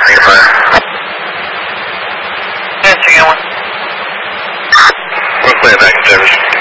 Green fire. Yeah, 2 1. We'll play it back in service.